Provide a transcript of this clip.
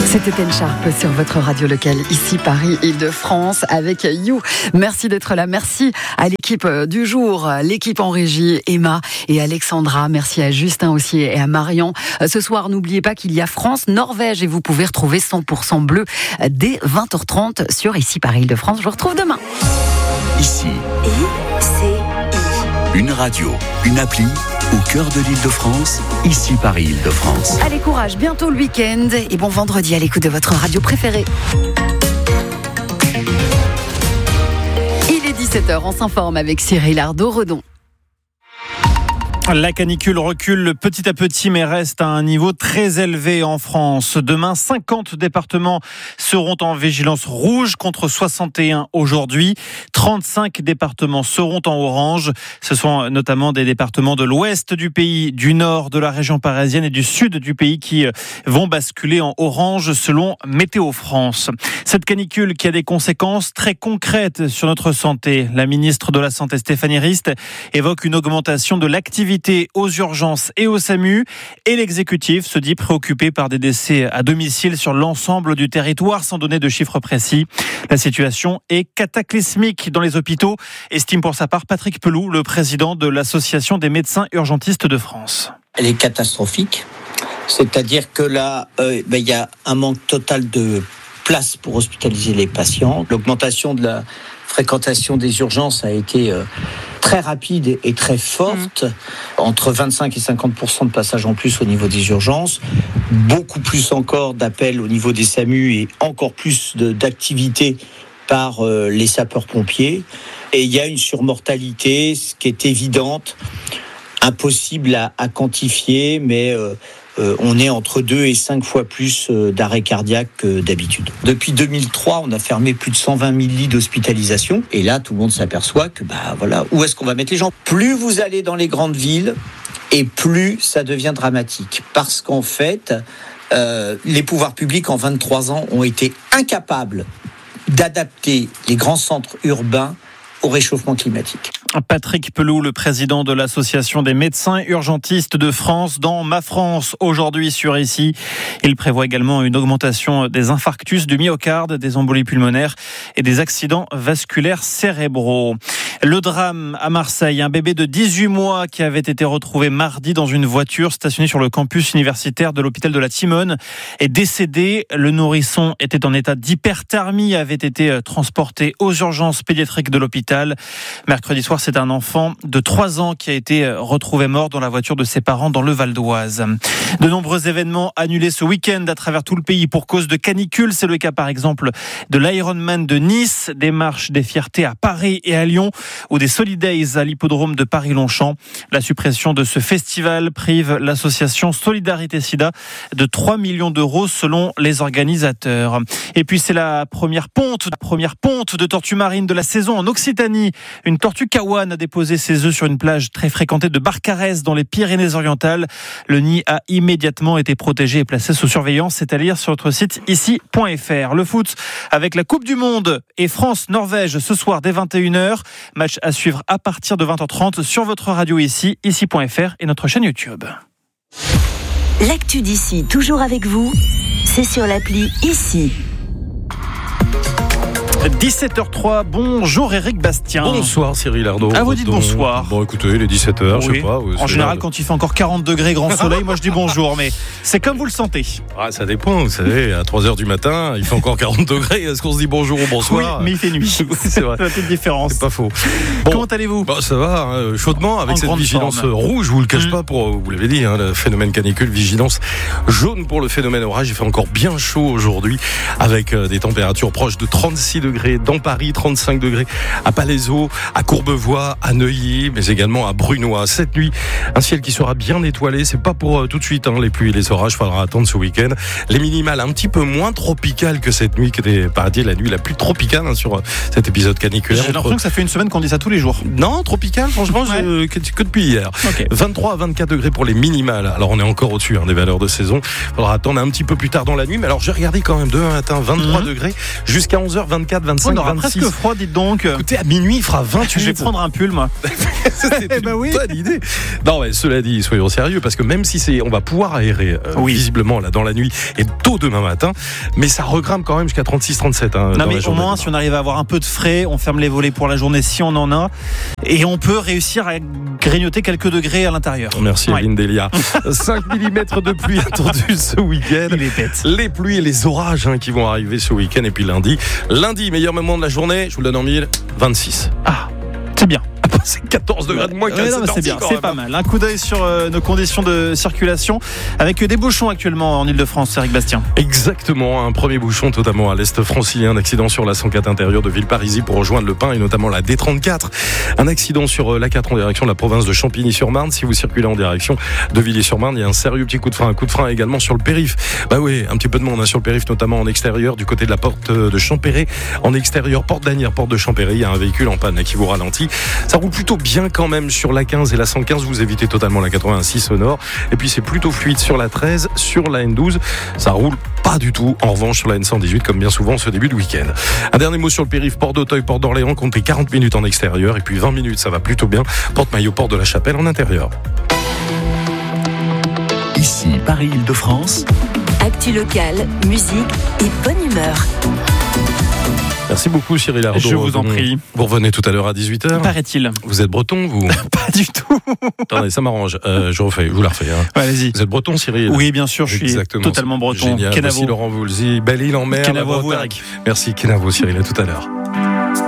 C'était Ten Sharp sur votre radio locale, ici Paris, Île-de-France, avec You. Merci d'être là. Merci à l'équipe du jour, l'équipe en régie, Emma et Alexandra. Merci à Justin aussi et à Marion. Ce soir, n'oubliez pas qu'il y a France-Norvège et vous pouvez retrouver 100% bleu dès 20h30 sur ici Paris, Île-de-France. Je vous retrouve demain. Ici. Une radio, une appli au cœur de l'Île-de-France, ici Paris, Île-de-France. Allez, courage, bientôt le week-end et bon vendredi à l'écoute de votre radio préférée. Il est 17h, on s'informe avec Cyril Ardo-Redon. La canicule recule petit à petit mais reste à un niveau très élevé en France. Demain, 50 départements seront en vigilance rouge contre 61 aujourd'hui. 35 départements seront en orange. Ce sont notamment des départements de l'ouest du pays, du nord de la région parisienne et du sud du pays qui vont basculer en orange selon Météo France. Cette canicule qui a des conséquences très concrètes sur notre santé. La ministre de la Santé Stéphanie Rist évoque une augmentation de l'activité aux urgences et au SAMU et l'exécutif se dit préoccupé par des décès à domicile sur l'ensemble du territoire sans donner de chiffres précis. La situation est cataclysmique dans les hôpitaux, estime pour sa part Patrick Pelou, le président de l'Association des médecins urgentistes de France. Elle est catastrophique, c'est-à-dire que là, il y a un manque total de place pour hospitaliser les patients. L'augmentation de la fréquentation des urgences a été très rapide et très forte, entre 25 et 50% de passages en plus au niveau des urgences, beaucoup plus encore d'appels au niveau des SAMU et encore plus d'activités par les sapeurs-pompiers. Et il y a une surmortalité, ce qui est évidente, impossible à quantifier, mais on est entre 2 et 5 fois plus d'arrêts cardiaques que d'habitude. Depuis 2003, on a fermé plus de 120 000 lits d'hospitalisation. Et là, tout le monde s'aperçoit que, où est-ce qu'on va mettre les gens ? Plus vous allez dans les grandes villes, et plus ça devient dramatique. Parce qu'en fait, les pouvoirs publics, en 23 ans, ont été incapables d'adapter les grands centres urbains au réchauffement climatique. Patrick Pelou, le président de l'Association des médecins urgentistes de France dans Ma France, aujourd'hui sur ici. Il prévoit également une augmentation des infarctus du myocarde, des embolies pulmonaires et des accidents vasculaires cérébraux. Le drame à Marseille, un bébé de 18 mois qui avait été retrouvé mardi dans une voiture stationnée sur le campus universitaire de l'hôpital de la Timone est décédé. Le nourrisson était en état d'hyperthermie, avait été transporté aux urgences pédiatriques de l'hôpital. Mercredi soir, c'est un enfant de 3 ans qui a été retrouvé mort dans la voiture de ses parents dans le Val d'Oise. De nombreux événements annulés ce week-end à travers tout le pays pour cause de canicule. C'est le cas par exemple de l'Ironman de Nice, des marches des fiertés à Paris et à Lyon ou des Solidays à l'hippodrome de Paris-Longchamp. La suppression de ce festival prive l'association Solidarité Sida de 3 millions d'euros selon les organisateurs. Et puis c'est la première ponte de tortues marines de la saison en Occitanie. Une tortue kawan a déposé ses œufs sur une plage très fréquentée de Barcarès dans les Pyrénées-Orientales. Le nid a immédiatement été protégé et placé sous surveillance. C'est à lire sur notre site ici.fr. Le foot avec la Coupe du Monde et France-Norvège ce soir dès 21h. Match à suivre à partir de 20h30 sur votre radio ici.fr et notre chaîne YouTube. L'actu d'ici, toujours avec vous, c'est sur l'appli Ici. 17h03, bonjour Éric Bastien. Bonsoir Cyril Ardo. Ah, vous dites bonsoir. Bon écoutez, il est 17h, oui. Je sais pas. En général, quand il fait encore 40 degrés, grand soleil, moi je dis bonjour, mais c'est comme vous le sentez. Ah, ça dépend, vous savez, à 3h du matin, il fait encore 40 degrés, est-ce qu'on se dit bonjour ou bonsoir ? Oui, mais il fait nuit. C'est vrai. C'est la petite différence. C'est pas faux. Bon, comment allez-vous ? Ça va, chaudement, avec cette vigilance forme. Rouge, je vous le cache pas, pour, vous l'avez dit, le phénomène canicule, vigilance jaune pour le phénomène orage. Il fait encore bien chaud aujourd'hui, avec des températures proches de 36 degrés dans Paris, 35 degrés à Palaiseau, à Courbevoie, à Neuilly, mais également à Brunois. Cette nuit, un ciel qui sera bien étoilé. C'est pas pour tout de suite, les pluies et les orages. Faudra attendre ce week-end. Les minimales un petit peu moins tropicales que cette nuit, qui était, paraît-il, la nuit la plus tropicale sur cet épisode caniculaire. J'ai l'impression que ça fait une semaine qu'on dit ça tous les jours. Non, tropicale, franchement, que depuis hier. Okay. 23 à 24 degrés pour les minimales. Alors, on est encore au-dessus des valeurs de saison. Faudra attendre un petit peu plus tard dans la nuit. Mais alors, j'ai regardé quand même demain matin, 23 degrés jusqu'à 11h, 24 24, 25, On aura 26. presque froid, dites donc. Écoutez, à minuit, il fera 28. Je vais prendre un pull, moi. C'est une bah oui. bonne idée. Non, mais cela dit, soyons sérieux, parce que même si on va pouvoir aérer visiblement là dans la nuit et tôt demain matin, mais ça regrimpe quand même jusqu'à 36, 37. Non, mais au moins, si on arrive à avoir un peu de frais, on ferme les volets pour la journée si on en a, et on peut réussir à grignoter quelques degrés à l'intérieur. Merci, Evelyne Delia. 5 mm de pluie attendue ce week-end. Il est bête. Les pluies et les orages qui vont arriver ce week-end, et puis lundi, meilleur moment de la journée, je vous le donne en mille, 26. Ah, c'est bien. C'est 14 degrés de moins qu'à c'est bien, c'est pas mal. Un coup d'œil sur nos conditions de circulation avec des bouchons actuellement en Ile-de-France, Eric Bastien. Exactement, un premier bouchon totalement à l'est francilien, un accident sur la 104 intérieure de Villeparisis pour rejoindre Le Pin et notamment la D34. Un accident sur la 4 en direction de la province de Champigny-sur-Marne. Si vous circulez en direction de Villiers-sur-Marne, il y a un sérieux petit coup de frein également sur le périph'. Bah oui, un petit peu de monde sur le périph', notamment en extérieur du côté de la porte de Champéret. En extérieur, porte d'Anières, porte de Champéret, il y a un véhicule en panne qui vous ralentit. Ça roule plutôt bien quand même sur la 15 et la 115, vous évitez totalement la 86 au nord, et puis c'est plutôt fluide sur la 13, sur la N12, ça roule pas du tout, en revanche sur la N118 comme bien souvent ce début de week-end. Un dernier mot sur le périph', Port d'Auteuil, Port d'Orléans, comptez 40 minutes en extérieur, et puis 20 minutes, ça va plutôt bien, Porte-Maillot, Port de la Chapelle en intérieur. Ici, Paris-Île-de-France. Actu locale, musique et bonne humeur. Merci beaucoup Cyril Ardot. Je vous en prie. Vous revenez tout à l'heure à 18h. Paraît-il. Vous êtes breton, vous? Pas du tout. Attendez, ça m'arrange. Je vous la refais. Hein. Ouais, allez-y. Vous êtes breton, Cyril? Oui, bien sûr, je suis totalement breton. Génial. Kenavo. Voici Laurent Voulzy, Belle-Île en mer. Kenavo à vous, Eric. Merci Kenavo, Cyril, à tout à l'heure.